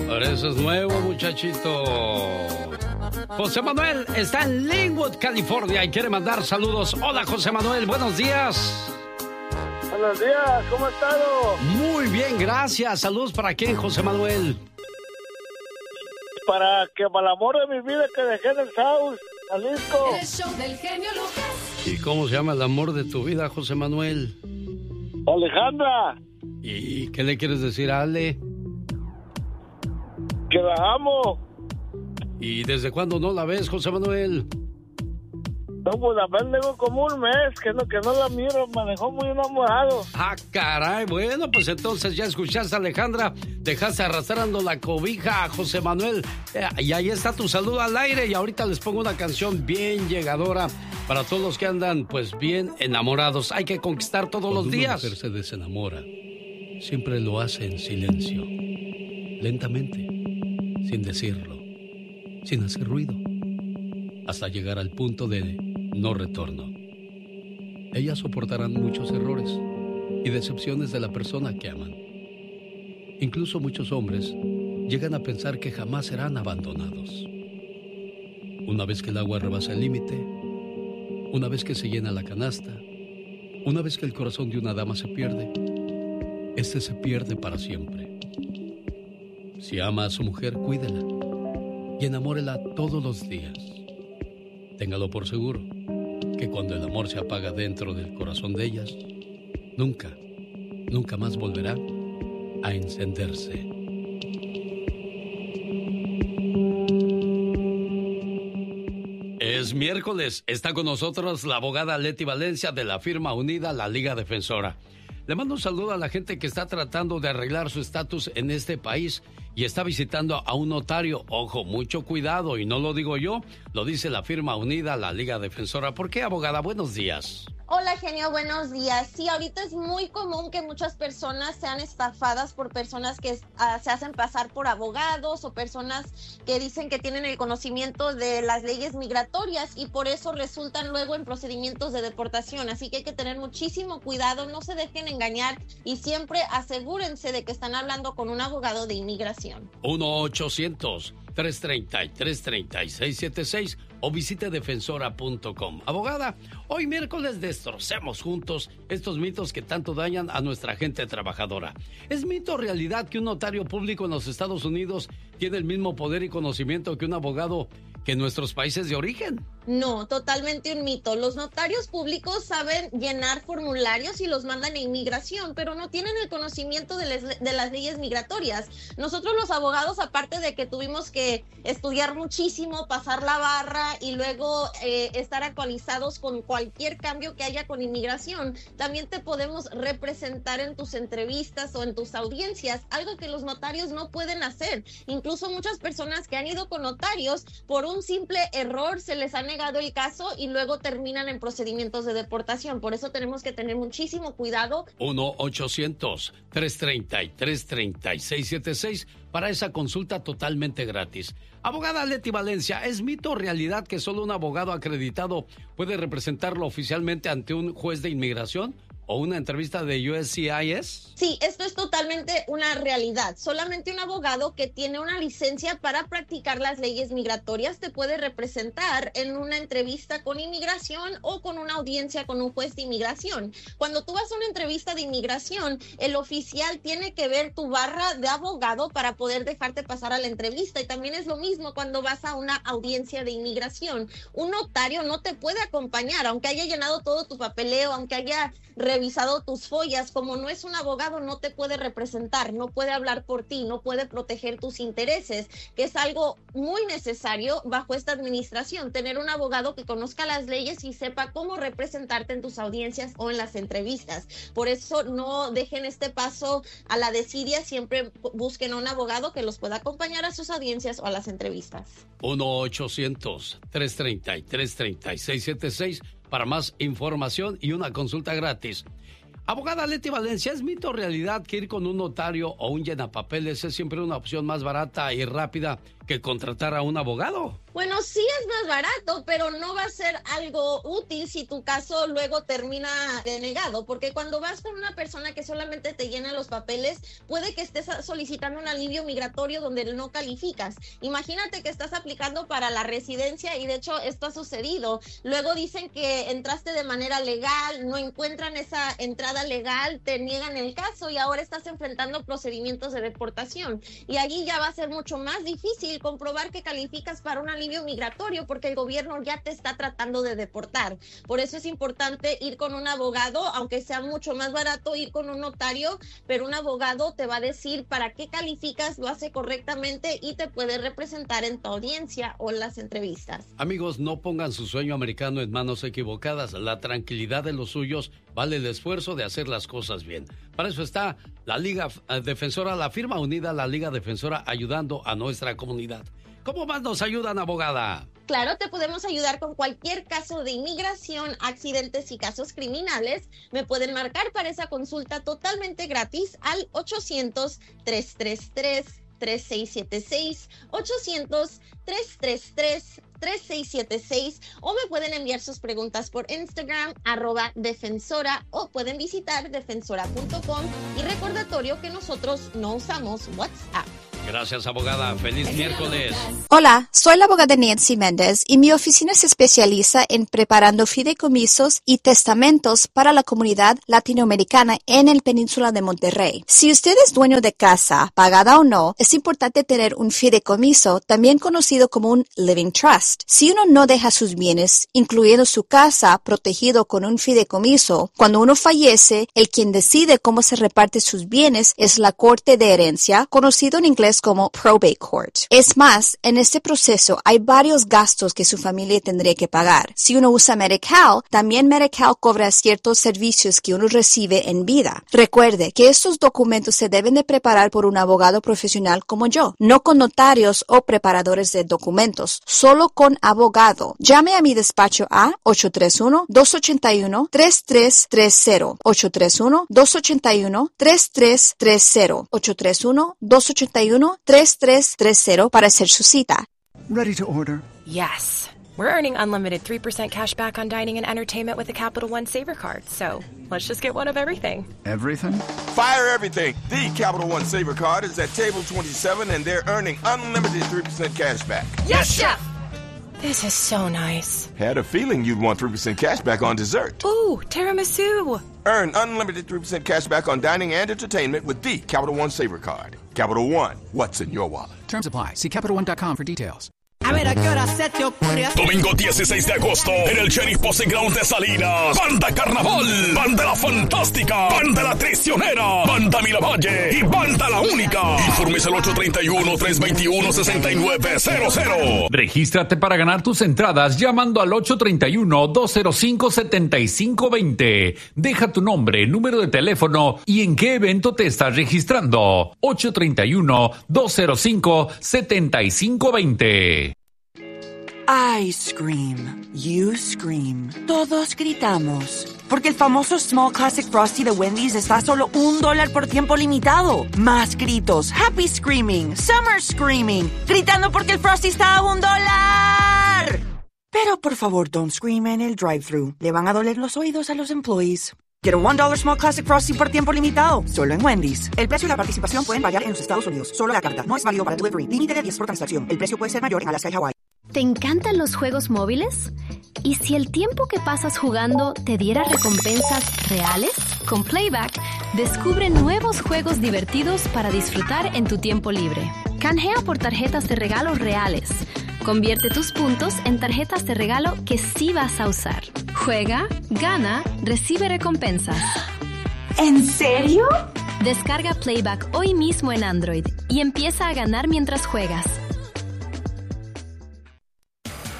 Por eso es nuevo, muchachito. José Manuel está en Linwood, California y quiere mandar saludos. Hola, José Manuel, buenos días. Buenos días, ¿cómo ha estado? Muy bien, gracias. Saludos para quién, José Manuel. Para el amor de mi vida que dejé en el South, Jalisco. El show del genio Lucas. ¿Y cómo se llama el amor de tu vida, José Manuel? Alejandra. ¿Y qué le quieres decir a Ale? Que la amo. ¿Y desde cuándo no la ves, José Manuel? No, pues apenas tengo como un mes que no la miro, me dejó muy enamorado. Ah, caray, bueno, pues entonces ya escuchaste, Alejandra, dejaste arrastrando la cobija a José Manuel, y ahí está tu saludo al aire, y ahorita les pongo una canción bien llegadora para todos los que andan, pues, bien enamorados. Hay que conquistar todos los días. Cuando una mujer se desenamora, siempre lo hace en silencio, lentamente, sin decirlo, sin hacer ruido, hasta llegar al punto de no retorno. Ellas soportarán muchos errores y decepciones de la persona que aman. Incluso muchos hombres llegan a pensar que jamás serán abandonados. Una vez que el agua rebasa el límite, una vez que se llena la canasta, una vez que el corazón de una dama se pierde, este se pierde para siempre. Si ama a su mujer, cuídela y enamórela todos los días. Téngalo por seguro que cuando el amor se apaga dentro del corazón de ellas, nunca más volverá a encenderse. Es miércoles, está con nosotros la abogada Leti Valencia de la firma unida La Liga Defensora. Le mando un saludo a la gente que está tratando de arreglar su estatus en este país y está visitando a un notario. Ojo, mucho cuidado, y no lo digo yo, lo dice la firma unida, la Liga Defensora. ¿Por qué, abogada? Buenos días. Hola, genio, buenos días. Sí, ahorita es muy común que muchas personas sean estafadas por personas que se hacen pasar por abogados o personas que dicen que tienen el conocimiento de las leyes migratorias y por eso resultan luego en procedimientos de deportación. Así que hay que tener muchísimo cuidado, no se dejen engañar y siempre asegúrense de que están hablando con un abogado de inmigración. 1-800-330-3676 o visite defensora.com. Abogada, hoy miércoles destrocemos juntos estos mitos que tanto dañan a nuestra gente trabajadora. ¿Es mito o realidad que un notario público en los Estados Unidos tiene el mismo poder y conocimiento que un abogado que en nuestros países de origen? No, totalmente un mito. Los notarios públicos saben llenar formularios y los mandan a inmigración, pero no tienen el conocimiento de las leyes migratorias. Nosotros los abogados, aparte de que tuvimos que estudiar muchísimo, pasar la barra y luego estar actualizados con cualquier cambio que haya con inmigración, también te podemos representar en tus entrevistas o en tus audiencias, algo que los notarios no pueden hacer. Incluso muchas personas que han ido con notarios, por un simple error se les ha negado el caso y luego terminan en procedimientos de deportación. Por eso tenemos que tener muchísimo cuidado. 1-800-330-3676 para esa consulta totalmente gratis. Abogada Leti Valencia, ¿es mito o realidad que solo un abogado acreditado puede representarlo oficialmente ante un juez de inmigración o una entrevista de USCIS? Sí, esto es totalmente una realidad. Solamente un abogado que tiene una licencia para practicar las leyes migratorias te puede representar en una entrevista con inmigración o con una audiencia con un juez de inmigración. Cuando tú vas a una entrevista de inmigración, el oficial tiene que ver tu barra de abogado para poder dejarte pasar a la entrevista. Y también es lo mismo cuando vas a una audiencia de inmigración. Un notario no te puede acompañar, aunque haya llenado todo tu papeleo, aunque haya revisado tus follas. Como no es un abogado, no te puede representar, no puede hablar por ti, no puede proteger tus intereses, que es algo muy necesario bajo esta administración, tener un abogado que conozca las leyes y sepa cómo representarte en tus audiencias o en las entrevistas. Por eso no dejen este paso a la desidia, siempre busquen a un abogado que los pueda acompañar a sus audiencias o a las entrevistas. 1-800-330-3676 para más información y una consulta gratis. Abogada Leti Valencia, ¿es mito o realidad que ir con un notario o un llenapapeles es siempre una opción más barata y rápida que contratar a un abogado? Bueno, sí es más barato, pero no va a ser algo útil si tu caso luego termina denegado, porque cuando vas con una persona que solamente te llena los papeles, puede que estés solicitando un alivio migratorio donde no calificas. Imagínate que estás aplicando para la residencia y de hecho esto ha sucedido. Luego dicen que entraste de manera legal, no encuentran esa entrada legal, te niegan el caso y ahora estás enfrentando procedimientos de deportación. Y allí ya va a ser mucho más difícil comprobar que calificas para un alivio migratorio porque el gobierno ya te está tratando de deportar. Por eso es importante ir con un abogado, aunque sea mucho más barato ir con un notario, pero un abogado te va a decir para qué calificas, lo hace correctamente y te puede representar en tu audiencia o en las entrevistas. Amigos, no pongan su sueño americano en manos equivocadas. La tranquilidad de los suyos vale el esfuerzo de hacer las cosas bien. Para eso está la Liga Defensora, la firma unida, la Liga Defensora, ayudando a nuestra comunidad. ¿Cómo más nos ayudan, abogada? Claro, te podemos ayudar con cualquier caso de inmigración, accidentes y casos criminales. Me pueden marcar para esa consulta totalmente gratis al 800-333-3676, 800-333-3676, o me pueden enviar sus preguntas por Instagram, @defensora, o pueden visitar defensora.com. Y recordatorio que nosotros no usamos WhatsApp. Gracias, abogada. Feliz miércoles. Hola, soy la abogada Nancy Méndez y mi oficina se especializa en preparando fideicomisos y testamentos para la comunidad latinoamericana en el Península de Monterrey. Si usted es dueño de casa, pagada o no, es importante tener un fideicomiso, también conocido como un living trust. Si uno no deja sus bienes, incluyendo su casa, protegido con un fideicomiso, cuando uno fallece, el quien decide cómo se reparte sus bienes es la Corte de Herencia, conocido en inglés como probate court. Es más, en este proceso hay varios gastos que su familia tendría que pagar. Si uno usa Medi-Cal, también Medi-Cal cobra ciertos servicios que uno recibe en vida. Recuerde que estos documentos se deben de preparar por un abogado profesional como yo, no con notarios o preparadores de documentos, solo con abogado. Llame a mi despacho a 831-281-3330, 831-281-3330, 831-281-3330 para hacer su cita. Ready to order? Yes. We're earning unlimited 3% cash back on dining and entertainment with a Capital One Saver card. So let's just get one of everything. Everything? Fire everything. The Capital One Saver card is at table 27 and they're earning unlimited 3% cash back. Yes, Chef! This is so nice. Had a feeling you'd want 3% cash back on dessert. Ooh, tiramisu. Earn unlimited 3% cash back on dining and entertainment with the Capital One Saver card. Capital One, what's in your wallet? Terms apply. See CapitalOne.com for details. A ver, ¿a qué hora se te ocurre? Domingo 16 de agosto, en el Sheriff Posting Ground de Salinas. Banda Carnaval, Banda La Fantástica, Banda La Traicionera, Banda Miravalle y Banda La Única. Informes al 831-321-6900. Regístrate para ganar tus entradas llamando al 831-205-7520. Deja tu nombre, número de teléfono y en qué evento te estás registrando. 831-205-7520. Ice Cream. You scream. Todos gritamos. Porque el famoso Small Classic Frosty de Wendy's está a solo $1 por tiempo limitado. Más gritos. Happy Screaming. Summer Screaming. Gritando porque el Frosty está a $1. Pero por favor, don't scream en el drive-thru. Le van a doler los oídos a los employees. Get a $1 Small Classic Frosty por tiempo limitado. Solo en Wendy's. El precio y la participación pueden variar en los Estados Unidos. Solo la carta. No es válido para delivery. Límite de 10 por transacción. El precio puede ser mayor en Alaska y Hawái. ¿Te encantan los juegos móviles? ¿Y si el tiempo que pasas jugando te diera recompensas reales? Con Playback, descubre nuevos juegos divertidos para disfrutar en tu tiempo libre. Canjea por tarjetas de regalo reales. Convierte tus puntos en tarjetas de regalo que sí vas a usar. Juega, gana, recibe recompensas. ¿En serio? Descarga Playback hoy mismo en Android y empieza a ganar mientras juegas.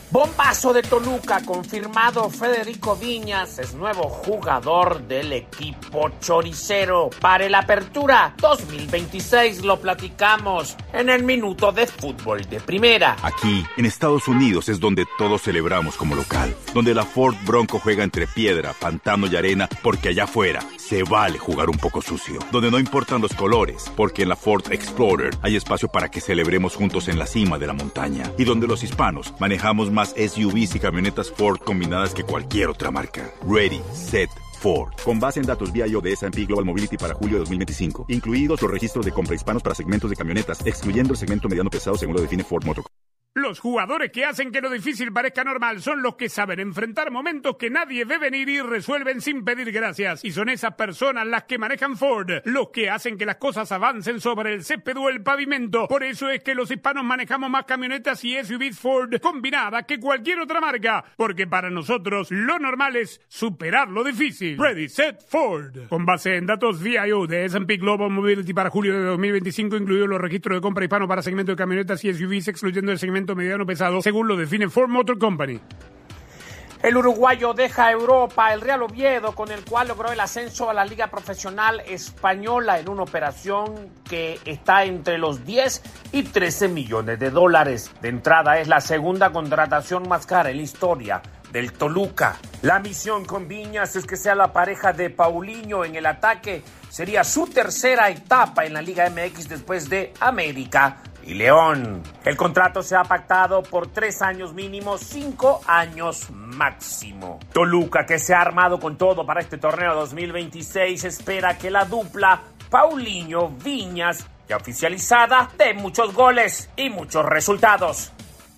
Bombazo de Toluca, confirmado Federico Viñas es nuevo jugador del equipo choricero para el Apertura 2026. Lo platicamos en el Minuto de Fútbol de Primera. Aquí, en Estados Unidos, es donde todos celebramos como local, donde la Ford Bronco juega entre piedra, pantano y arena, porque allá afuera se vale jugar un poco sucio, donde no importan los colores, porque en la Ford Explorer hay espacio para que celebremos juntos en la cima de la montaña, y donde los hispanos manejamos más SUVs y camionetas Ford combinadas que cualquier otra marca. Ready, set, Ford. Con base en datos VIO de S&P Global Mobility para julio de 2025, incluidos los registros de compra hispanos para segmentos de camionetas, excluyendo el segmento mediano pesado según lo define Ford Motor. Los jugadores que hacen que lo difícil parezca normal son los que saben enfrentar momentos que nadie ve venir y resuelven sin pedir gracias. Y son esas personas las que manejan Ford, los que hacen que las cosas avancen sobre el césped o el pavimento. Por eso es que los hispanos manejamos más camionetas y SUVs Ford combinadas que cualquier otra marca. Porque para nosotros lo normal es superar lo difícil. Ready, set, Ford. Con base en datos VIO de S&P Global Mobility para julio de 2025, incluidos los registros de compra hispano para segmento de camionetas y SUVs, excluyendo el segmento mediano pesado, según lo define Ford Motor Company. El uruguayo deja a Europa el Real Oviedo, con el cual logró el ascenso a la Liga Profesional Española en una operación que está entre los 10 y 13 millones de dólares. De entrada es la segunda contratación más cara en la historia del Toluca. La misión con Viñas es que sea la pareja de Paulinho en el ataque. Sería su tercera etapa en la Liga MX después de América y León. El contrato se ha pactado por 3 años mínimo, 5 años máximo. Toluca, que se ha armado con todo para este torneo 2026, espera que la dupla Paulinho-Viñas, ya oficializada, dé muchos goles y muchos resultados.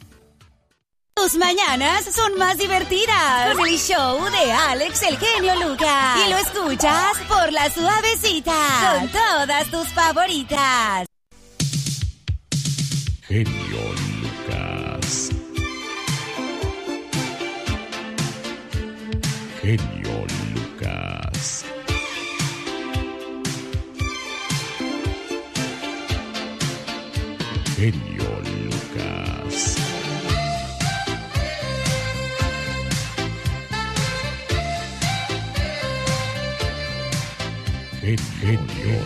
Tus mañanas son más divertidas con el show de Alex el Genio Lucas. Y lo escuchas por La Suavecita con todas tus favoritas. Genio Lucas. Genio Lucas. Genio Lucas. Genio